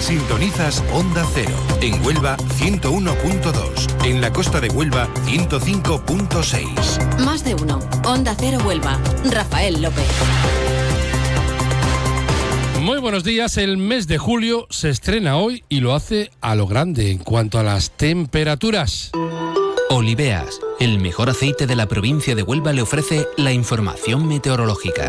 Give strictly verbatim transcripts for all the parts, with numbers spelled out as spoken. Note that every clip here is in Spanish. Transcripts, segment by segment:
Sintonizas Onda Cero. En Huelva, ciento uno punto dos. En la costa de Huelva, ciento cinco punto seis. Más de uno. Onda Cero Huelva. Rafael López. Muy buenos días. El mes de julio se estrena hoy y lo hace a lo grande en cuanto a las temperaturas. Oliveas, el mejor aceite de la provincia de Huelva, le ofrece la información meteorológica.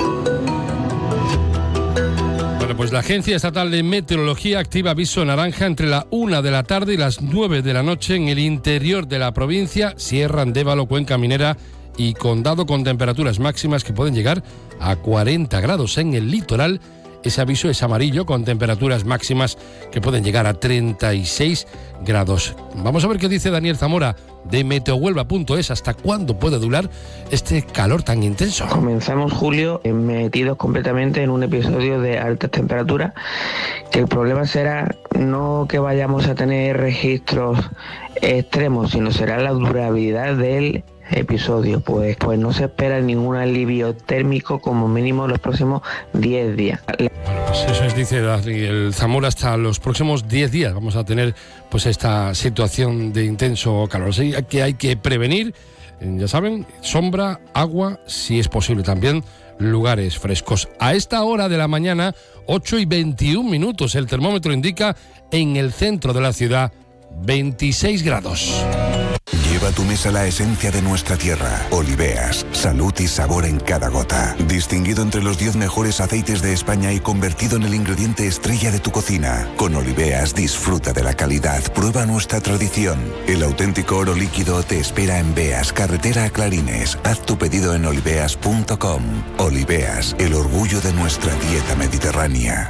Bueno, pues la Agencia Estatal de Meteorología activa aviso naranja entre la una de la tarde y las nueve de la noche en el interior de la provincia, Sierra, Andévalo, Cuenca Minera y Condado, con temperaturas máximas que pueden llegar a cuarenta grados en el litoral. Ese aviso es amarillo, con temperaturas máximas que pueden llegar a treinta y seis grados. Vamos a ver qué dice Daniel Zamora de meteohuelva punto es. ¿Hasta cuándo puede durar este calor tan intenso? Comenzamos julio metidos completamente en un episodio de altas temperaturas, que el problema será no que vayamos a tener registros extremos, sino será la durabilidad del episodio. Pues, pues no se espera ningún alivio térmico, como mínimo los próximos diez días. Bueno, pues eso es, dice Daniel Zamora, hasta los próximos diez días vamos a tener pues esta situación de intenso calor. Así que hay que prevenir, ya saben, sombra, agua, si es posible también lugares frescos. A esta hora de la mañana, ocho y veintiún minutos, el termómetro indica en el centro de la ciudad veintiséis grados. Lleva a tu mesa la esencia de nuestra tierra. Oliveas, salud y sabor en cada gota. Distinguido entre los diez mejores aceites de España y convertido en el ingrediente estrella de tu cocina. Con Oliveas disfruta de la calidad, prueba nuestra tradición. El auténtico oro líquido te espera en Beas, carretera a Clarines. Haz tu pedido en oliveas punto com. Oliveas, el orgullo de nuestra dieta mediterránea.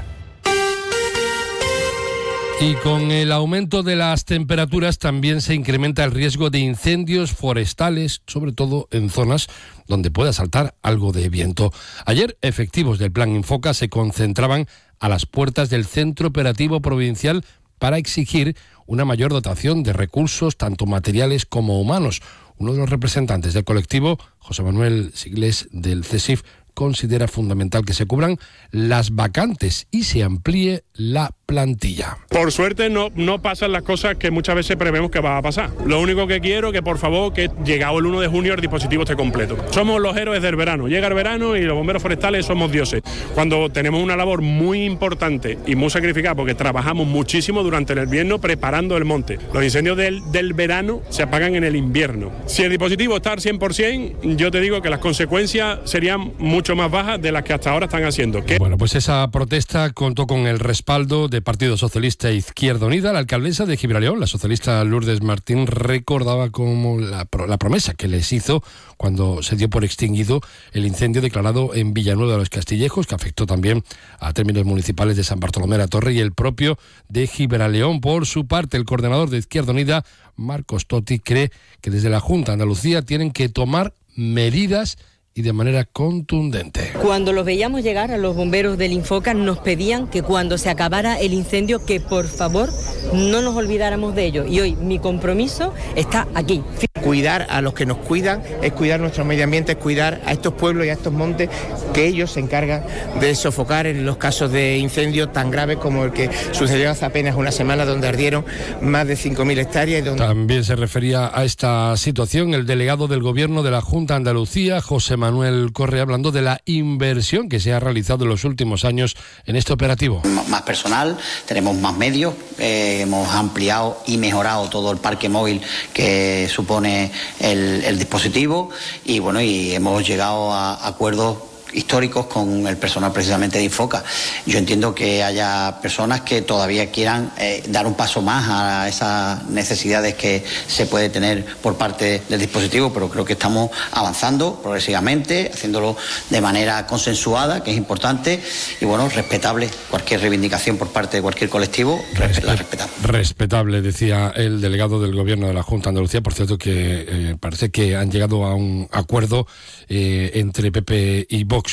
Y con el aumento de las temperaturas también se incrementa el riesgo de incendios forestales, sobre todo en zonas donde pueda saltar algo de viento. Ayer, efectivos del Plan Infoca se concentraban a las puertas del Centro Operativo Provincial para exigir una mayor dotación de recursos, tanto materiales como humanos. Uno de los representantes del colectivo, José Manuel Siglés, del C E S I F, considera fundamental que se cubran las vacantes y se amplíe la plantilla. Por suerte no, no pasan las cosas que muchas veces prevemos que va a pasar. Lo único que quiero que por favor que llegado el uno de junio el dispositivo esté completo. Somos los héroes del verano. Llega el verano y los bomberos forestales somos dioses. Cuando tenemos una labor muy importante y muy sacrificada, porque trabajamos muchísimo durante el invierno preparando el monte. Los incendios del, del verano se apagan en el invierno. Si el dispositivo está al cien por ciento, yo te digo que las consecuencias serían mucho más bajas de las que hasta ahora están haciendo. ¿Qué? Bueno, pues esa protesta contó con el respaldo de Partido Socialista e Izquierda Unida. La alcaldesa de Gibraleón, la socialista Lourdes Martín, recordaba como la, la promesa que les hizo cuando se dio por extinguido el incendio declarado en Villanueva de los Castillejos, que afectó también a términos municipales de San Bartolomé de la Torre y el propio de Gibraleón. Por su parte, el coordinador de Izquierda Unida, Marcos Totti, cree que desde la Junta de Andalucía tienen que tomar medidas y de manera contundente. Cuando los veíamos llegar a los bomberos del Infoca, nos pedían que cuando se acabara el incendio, que por favor no nos olvidáramos de ello. Y hoy mi compromiso está aquí. Cuidar a los que nos cuidan es cuidar nuestro medio ambiente, es cuidar a estos pueblos y a estos montes que ellos se encargan de sofocar en los casos de incendios tan graves como el que sucedió hace apenas una semana, donde ardieron más de cinco mil hectáreas. Y donde... También se refería a esta situación el delegado del Gobierno de la Junta de Andalucía, José Manuel Correa, hablando de la inversión que se ha realizado en los últimos años en este operativo. Más personal, tenemos más medios, eh, hemos ampliado y mejorado todo el parque móvil que supone el, el dispositivo y bueno, y hemos llegado a acuerdos históricos con el personal precisamente de Infoca. Yo entiendo que haya personas que todavía quieran eh, dar un paso más a esas necesidades que se puede tener por parte del dispositivo, pero creo que estamos avanzando progresivamente, haciéndolo de manera consensuada, que es importante, y bueno, respetable. Cualquier reivindicación por parte de cualquier colectivo, Respet- la respetamos. Respetable, decía el delegado del Gobierno de la Junta de Andalucía. Por cierto, que eh, parece que han llegado a un acuerdo eh, entre P P y Vox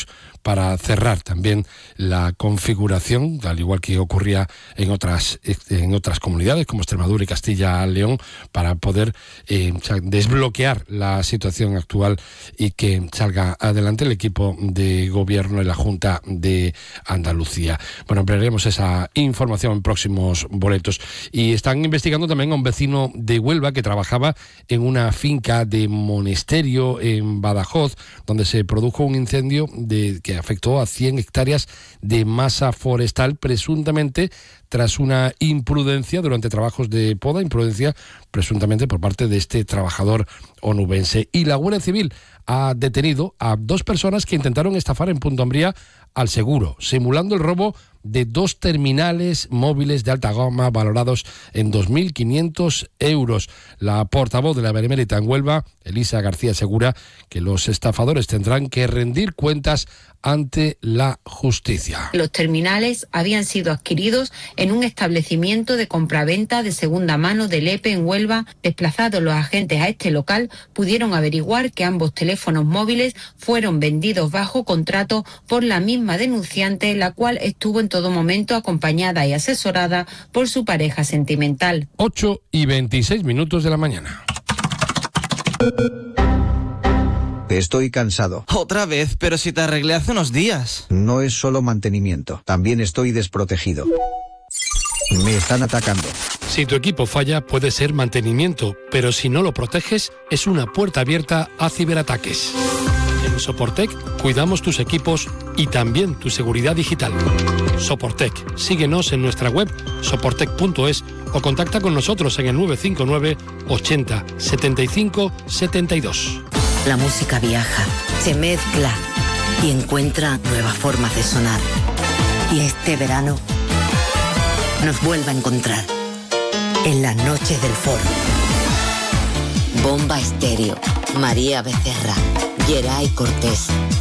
para cerrar también la configuración, al igual que ocurría en otras, en otras comunidades como Extremadura y Castilla-León, para poder eh, desbloquear la situación actual y que salga adelante el equipo de gobierno y la Junta de Andalucía. Bueno, ampliaremos esa información en próximos boletos. Y están investigando también a un vecino de Huelva que trabajaba en una finca de Monesterio en Badajoz, donde se produjo un incendio de, que afectó a cien hectáreas de masa forestal, presuntamente tras una imprudencia durante trabajos de poda, imprudencia presuntamente por parte de este trabajador onubense. Y la Guardia Civil ha detenido a dos personas que intentaron estafar en Punta Umbría al seguro, simulando el robo de dos terminales móviles de alta gama valorados en dos mil quinientos euros. La portavoz de la Benemérita en Huelva, Elisa García, asegura que los estafadores tendrán que rendir cuentas ante la justicia. Los terminales habían sido adquiridos en un establecimiento de compraventa de segunda mano de Lepe en Huelva. Desplazados los agentes a este local, pudieron averiguar que ambos teléfonos móviles fueron vendidos bajo contrato por la misma denunciante, la cual estuvo en todo momento acompañada y asesorada por su pareja sentimental. ocho y veintiséis minutos de la mañana. Estoy cansado. Otra vez, pero si te arreglé hace unos días. No es solo mantenimiento, también estoy desprotegido. Me están atacando. Si tu equipo falla, puede ser mantenimiento, pero si no lo proteges, es una puerta abierta a ciberataques. En Soportec cuidamos tus equipos y también tu seguridad digital. Soportec, síguenos en nuestra web soportec punto es o contacta con nosotros en el nueve cinco nueve ochenta setenta y cinco setenta y dos. La música viaja, se mezcla y encuentra nuevas formas de sonar. Y este verano nos vuelve a encontrar en las noches del Foro. Bomba Estéreo, María Becerra, Geray Cortés,